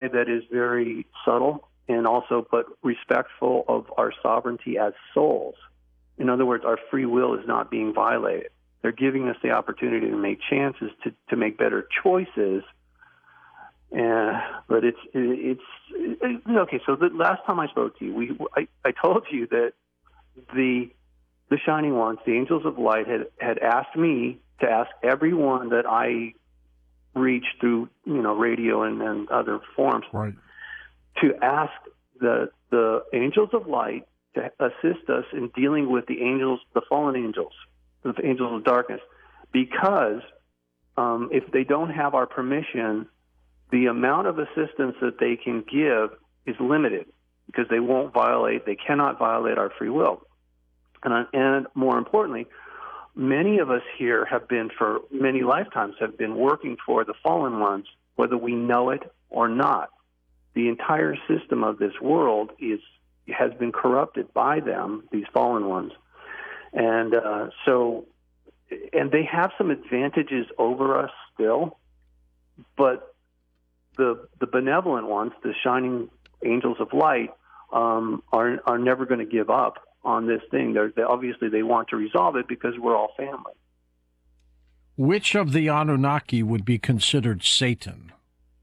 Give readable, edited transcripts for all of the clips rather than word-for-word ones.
that is very subtle and also but respectful of our sovereignty as souls. In other words, our free will is not being violated. They're giving us the opportunity to make chances to make better choices. But it's okay. So the last time I spoke to you, I told you that the Shining Ones, the Angels of Light, had asked me to ask everyone that I reached through radio and other forums, right, to ask the Angels of Light to assist us in dealing with the angels, the fallen angels, the angels of darkness, because if they don't have our permission, the amount of assistance that they can give is limited because they cannot violate our free will. And more importantly, many of us here have been, for many lifetimes, have been working for the fallen ones, whether we know it or not. The entire system of this world has been corrupted by them, these fallen ones. And and they have some advantages over us still, but the benevolent ones, the shining angels of light, are never going to give up on this thing. They obviously want to resolve it because we're all family. Which of the Anunnaki would be considered Satan?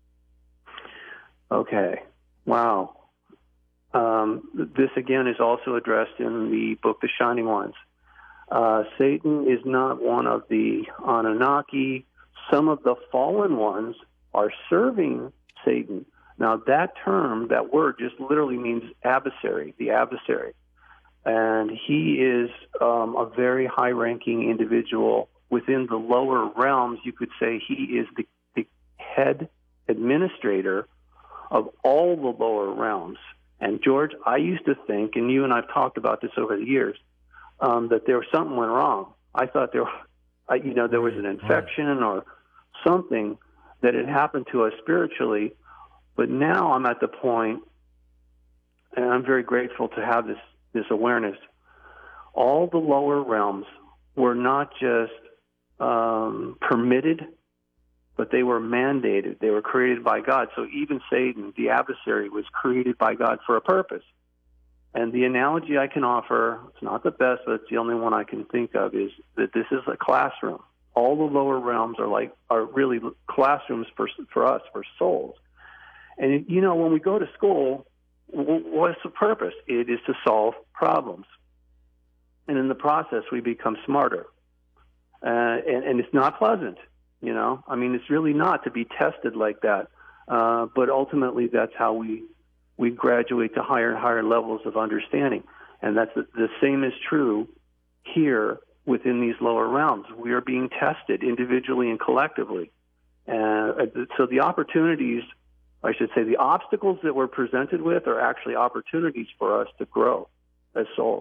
Okay. Wow. This again is also addressed in the book, The Shining Ones. Satan is not one of the Anunnaki. Some of the fallen ones are serving Satan. Now, that term, that word, just literally means adversary, the adversary. And he is a very high-ranking individual within the lower realms. You could say he is the head administrator of all the lower realms. And, George, I used to think, and you and I have talked about this over the years, that there was something went wrong. I thought there was an infection or something that had happened to us spiritually. But now I'm at the point, and I'm very grateful to have this awareness. All the lower realms were not just permitted, but they were mandated. They were created by God. So even Satan, the adversary, was created by God for a purpose. And the analogy I can offer, it's not the best, but it's the only one I can think of, is that this is a classroom. All the lower realms are really classrooms for us, for souls. And, when we go to school, what's the purpose? It is to solve problems. And in the process, we become smarter. And it's not pleasant, it's really not to be tested like that. But ultimately, that's how we graduate to higher and higher levels of understanding. And that's the same is true here within these lower realms. We are being tested individually and collectively. So the opportunities, I should say, the obstacles that we're presented with are actually opportunities for us to grow as souls.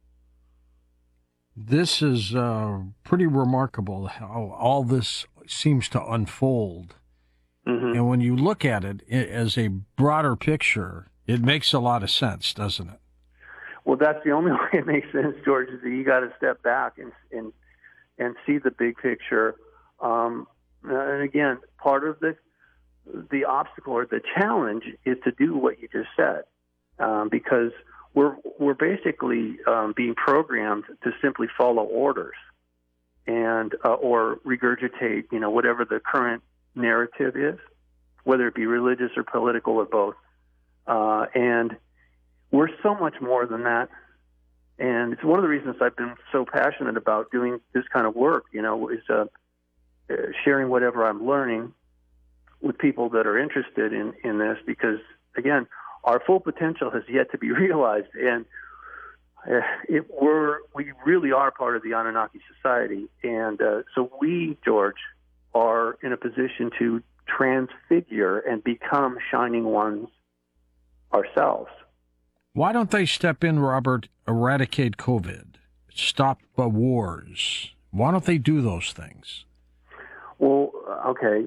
This is pretty remarkable how all this seems to unfold. Mm-hmm. And when you look at it as a broader picture, it makes a lot of sense, doesn't it? Well, that's the only way it makes sense, George, is that you got to step back and see the big picture. And again, part of the obstacle or the challenge is to do what you just said, because we're basically being programmed to simply follow orders and or regurgitate, whatever the current narrative is, whether it be religious or political or both. And we're so much more than that. And it's one of the reasons I've been so passionate about doing this kind of work, is sharing whatever I'm learning with people that are interested in this, because, again, our full potential has yet to be realized. And we really are part of the Anunnaki society. And so we, George, are in a position to transfigure and become shining ones ourselves. Why don't they step in, Robert, eradicate COVID, stop wars? Why don't they do those things? Well, okay,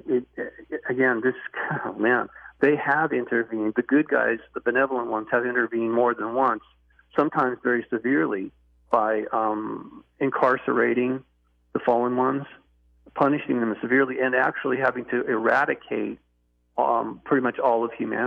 they have intervened. The good guys, the benevolent ones, have intervened more than once, sometimes very severely, by incarcerating the fallen ones, punishing them severely, and actually having to eradicate pretty much all of humanity.